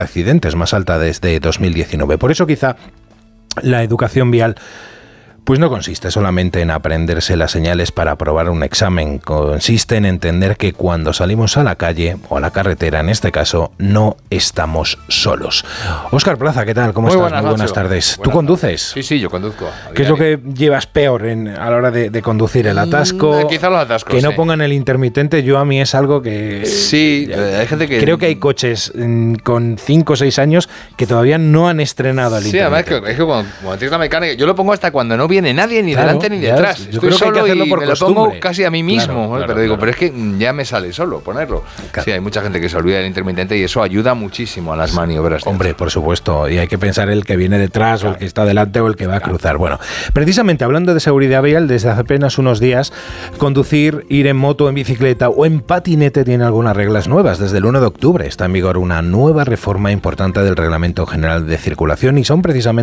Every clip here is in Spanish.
accidentes, más alta desde 2019. Por eso quizá la educación vial pues no consiste solamente en aprenderse las señales para aprobar un examen, consiste en entender que cuando salimos a la calle o a la carretera, en este caso, no estamos solos. Óscar Plaza, ¿qué tal? ¿Cómo estás? Muy buenas tardes. ¿Tú conduces? Sí, yo conduzco. ¿Qué es lo que llevas peor a la hora de conducir? ¿El atasco? Quizá los atascos, que no pongan el intermitente, a mí es algo que... Sí, hay gente que... Creo que hay coches con 5 o 6 años que todavía no han estrenado el intermitente. Sí, además es que cuando tienes la mecánica, yo lo pongo hasta cuando no viene nadie ni delante ni detrás. Yo creo que hay que hacerlo por me costumbre. Lo pongo casi a mí mismo, pero digo, pero es que ya me sale solo ponerlo. Claro. Sí, hay mucha gente que se olvida del intermitente y eso ayuda muchísimo a las maniobras. Hombre, por supuesto, y hay que pensar el que viene detrás o el que está delante o el que va a cruzar. Bueno, precisamente hablando de seguridad vial, desde hace apenas unos días, conducir, ir en moto, en bicicleta o en patinete tiene algunas reglas nuevas. Desde el 1 de octubre está en vigor una nueva reforma importante del Reglamento General de Circulación y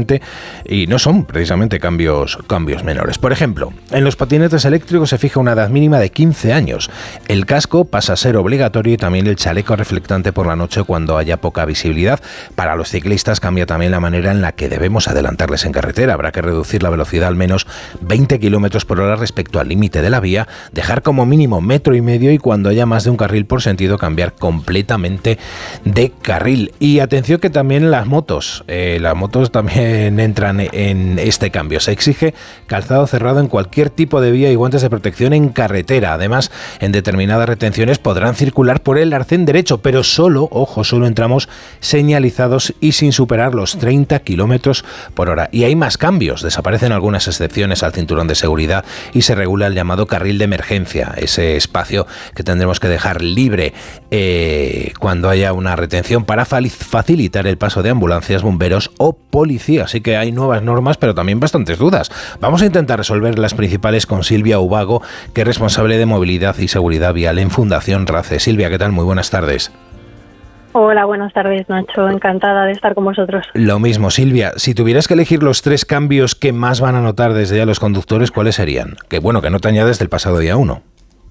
no son precisamente cambios menores. Por ejemplo, en los patinetes eléctricos se fija una edad mínima de 15 años. El casco pasa a ser obligatorio y también el chaleco reflectante por la noche cuando haya poca visibilidad. Para los ciclistas cambia también la manera en la que debemos adelantarles en carretera. Habrá que reducir la velocidad al menos 20 km por hora respecto al límite de la vía, dejar como mínimo 1,5 metros y cuando haya más de un carril por sentido cambiar completamente de carril. Y atención que también las motos también entran en este cambio. Se exige calzado cerrado en cualquier tipo de vía y guantes de protección en carretera. Además, en determinadas retenciones podrán circular por el arcén derecho, pero solo en tramos señalizados y sin superar los 30 km por hora. Y hay más cambios. Desaparecen algunas excepciones al cinturón de seguridad y se regula el llamado carril de emergencia, ese espacio que tendremos que dejar libre cuando haya una retención para facilitar el paso de ambulancias, bomberos o policía. Así que hay nuevas normas, pero también bastantes dudas. Vamos a intentar resolver las principales con Silvia Ubago, que es responsable de movilidad y seguridad vial en Fundación RACE. Silvia, ¿qué tal? Muy buenas tardes. Hola, buenas tardes, Nacho. Encantada de estar con vosotros. Lo mismo, Silvia. Si tuvieras que elegir los 3 cambios que más van a notar desde ya los conductores, ¿cuáles serían? Que no te añades del pasado día 1.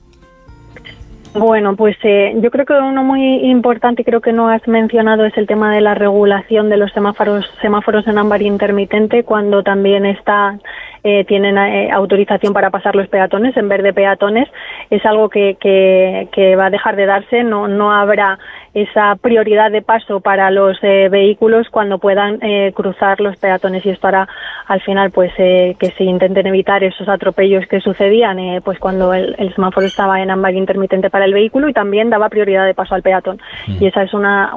Bueno, pues yo creo que uno muy importante y creo que no has mencionado es el tema de la regulación de los semáforos en ámbar intermitente cuando también tienen autorización para pasar los peatones en verde peatones. Es algo que va a dejar de darse, no habrá esa prioridad de paso para los vehículos cuando puedan cruzar los peatones y esto hará al final pues que se intenten evitar esos atropellos que sucedían pues cuando el semáforo estaba en ámbar intermitente para el vehículo y también daba prioridad de paso al peatón. Y esa es una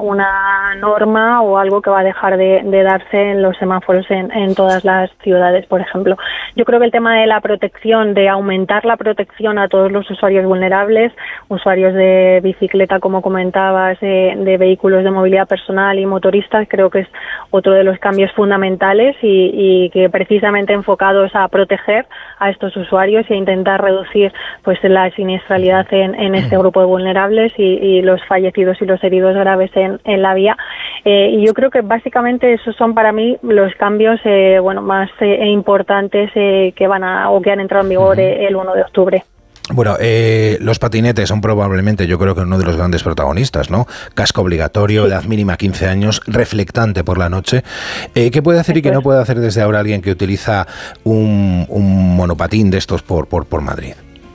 norma o algo que va a dejar de darse en los semáforos en todas las ciudades, por ejemplo. Yo creo que el tema de la protección, de aumentar la protección a todos los usuarios vulnerables, usuarios de bicicleta, como comentabas, de vehículos de movilidad personal y motoristas, creo que es otro de los cambios fundamentales y que precisamente enfocados a proteger a estos usuarios y a intentar reducir pues la siniestralidad en este grupo de vulnerables y los fallecidos y los heridos graves en la vía. Y yo creo que básicamente esos son para mí los cambios más importantes que han entrado en vigor el 1 de octubre. Bueno, los patinetes son probablemente, yo creo que uno de los grandes protagonistas, ¿no? Casco obligatorio, edad mínima 15 años, reflectante por la noche. ¿Qué puede hacer y qué no puede hacer desde ahora alguien que utiliza un monopatín de estos por Madrid?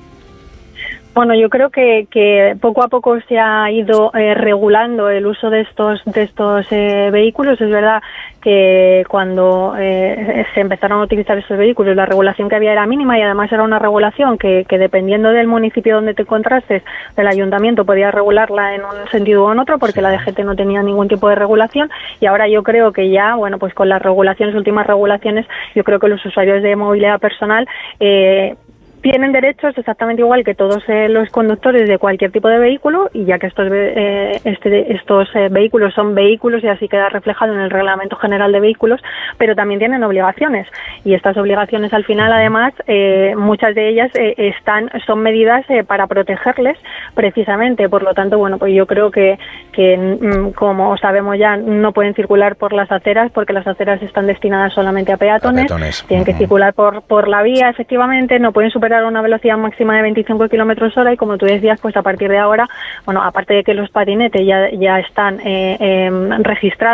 Bueno, yo creo que poco a poco se ha ido regulando el uso de estos vehículos. Es verdad que cuando se empezaron a utilizar estos vehículos, la regulación que había era mínima y además era una regulación que dependiendo del municipio donde te encontrases, del ayuntamiento, podía regularla en un sentido o en otro, porque la DGT no tenía ningún tipo de regulación. Y ahora yo creo que ya, pues con las últimas regulaciones, yo creo que los usuarios de movilidad personal tienen derechos exactamente igual que todos los conductores de cualquier tipo de vehículo, y ya que estos vehículos son vehículos y así queda reflejado en el Reglamento General de Vehículos, pero también tienen obligaciones, y estas obligaciones al final además muchas de ellas son medidas para protegerles precisamente. Por lo tanto, pues yo creo que como sabemos ya no pueden circular por las aceras porque las aceras están destinadas solamente a peatones. Tienen que circular por la vía, efectivamente, no pueden superar una velocidad máxima de 25 km hora y como tú decías, pues a partir de ahora, aparte de que los patinetes ya están registrados